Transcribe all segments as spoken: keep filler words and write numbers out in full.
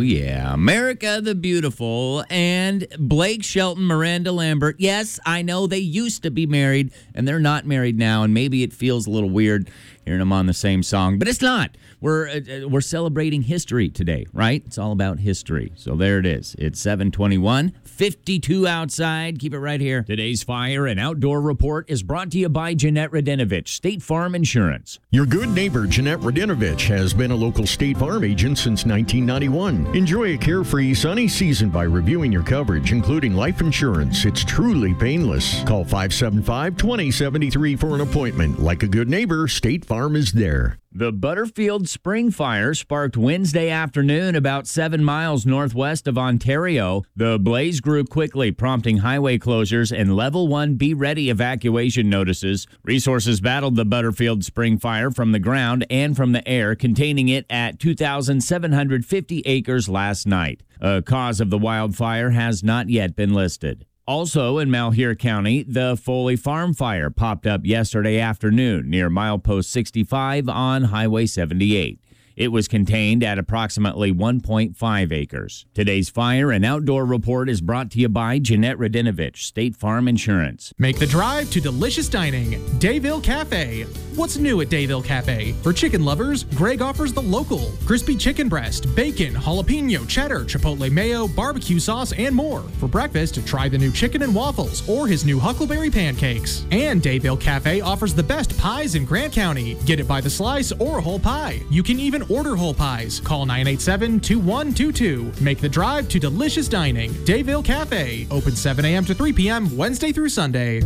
yeah. America the Beautiful and Blake Shelton, Miranda Lambert. Yes, I know they used to be married, and they're not married now, and maybe it feels a little weird hearing them on the same song, but it's not. We're uh, we're celebrating history today, right? It's all about history. So there it is. It's seven twenty-one, fifty-two outside. Keep it right here. Today's Fire and Outdoor Report is brought to you by Jeanette Radinovich, State Farm Insurance. Your good neighbor, Jeanette Radinovich, has been a local State Farm agent since nineteen ninety-one. Enjoy a carefree, sunny season by reviewing your coverage, including life insurance. It's truly painless. Call five seven five, two zero seven three for an appointment. Like a good neighbor, State Farm is there. The Butterfield Spring Fire sparked Wednesday afternoon about seven miles northwest of Ontario. The blaze grew quickly, prompting highway closures and Level one Be Ready evacuation notices. Resources battled the Butterfield Spring Fire from the ground and from the air, containing it at two thousand seven hundred fifty acres last night. A cause of the wildfire has not yet been listed. Also in Malheur County, the Foley Farm Fire popped up yesterday afternoon near milepost sixty-five on Highway seventy-eight. It was contained at approximately one point five acres. Today's Fire and Outdoor Report is brought to you by Jeanette Radinovich, State Farm Insurance. Make the drive to delicious dining, Dayville Cafe. What's new at Dayville Cafe? For chicken lovers, Greg offers the local crispy chicken breast, bacon, jalapeno, cheddar, chipotle mayo, barbecue sauce, and more. For breakfast, try the new chicken and waffles or his new huckleberry pancakes. And Dayville Cafe offers the best pies in Grant County. Get it by the slice or whole pie. You can even order whole pies. Call nine eight seven, two one two two. Make the drive to delicious dining. Dayville Cafe. Open seven a.m. to three p.m. Wednesday through Sunday.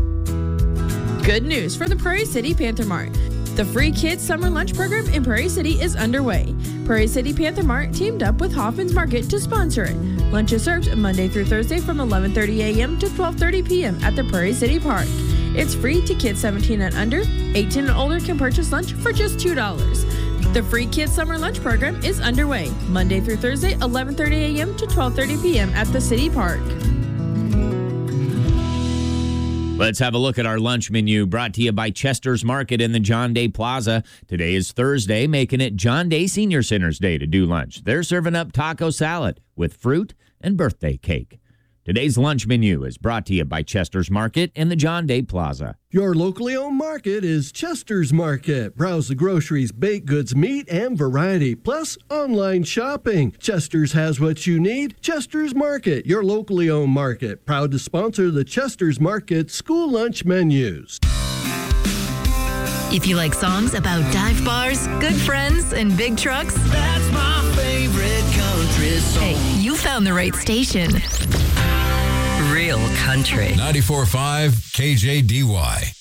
Good news for the Prairie City Panther Mart. The free kids summer lunch program in Prairie City is underway. Prairie City Panther Mart teamed up with Hoffman's Market to sponsor it. Lunch is served Monday through Thursday from eleven thirty a.m. to twelve thirty p.m. at the Prairie City Park. It's free to kids seventeen and under. eighteen and older can purchase lunch for just two dollars. The free kids summer lunch program is underway Monday through Thursday, eleven thirty a.m. to twelve thirty p.m. at the City Park. Let's have a look at our lunch menu, brought to you by Chester's Market in the John Day Plaza. Today is Thursday, making it John Day Senior Centers Day to do lunch. They're serving up taco salad with fruit and birthday cake. Today's lunch menu is brought to you by Chester's Market in the John Day Plaza. Your locally owned market is Chester's Market. Browse the groceries, baked goods, meat, and variety, plus online shopping. Chester's has what you need. Chester's Market, your locally owned market. Proud to sponsor the Chester's Market school lunch menus. If you like songs about dive bars, good friends, and big trucks, that's my favorite country song. Hey, you found the right station. Real country. ninety-four point five K J D Y.